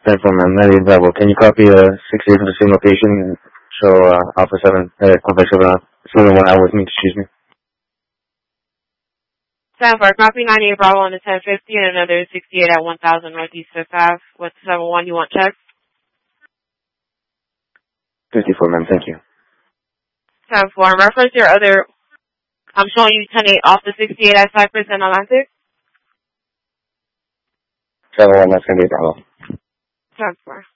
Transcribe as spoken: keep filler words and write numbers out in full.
ten four, ma'am. ninety-eight Bravo. Can you copy uh, sixty-eight to the same location? So, uh, Alpha seven, uh, Alpha seven, uh, seven one out with me, excuse me. ten four, copy ninety-eight Bravo on the ten fifty and another sixty-eight at one thousand Northeast Fifth Avenue. What's seven one you want checked? fifty-four, ma'am. Thank you. ten four, in reference to your other, I'm showing you ten eight off the sixty-eight at Cypress and Atlantic. seven one, that's going to be Bravo. ten four.